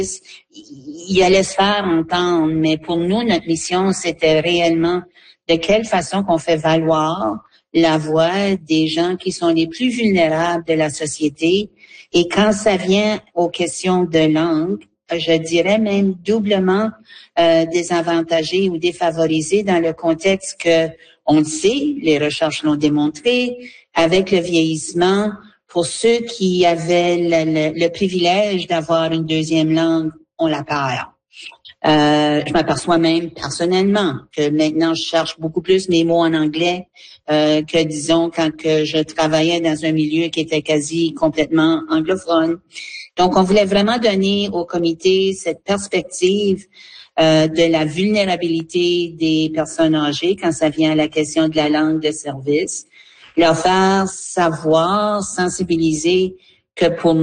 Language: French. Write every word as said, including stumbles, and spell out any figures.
il allait se faire entendre. Mais pour nous, notre mission, c'était réellement de quelle façon qu'on fait valoir la voix des gens qui sont les plus vulnérables de la société. Et quand ça vient aux questions de langue, je dirais même doublement euh, désavantagés ou défavorisés dans le contexte que, on le sait, les recherches l'ont démontré, avec le vieillissement, pour ceux qui avaient le, le, le privilège d'avoir une deuxième langue, on la perd. Euh, je m'aperçois même personnellement que maintenant je cherche beaucoup plus mes mots en anglais euh, que disons quand que je travaillais dans un milieu qui était quasi complètement anglophone. Donc on voulait vraiment donner au comité cette perspective euh, de la vulnérabilité des personnes âgées quand ça vient à la question de la langue de service, leur faire savoir, sensibiliser que pour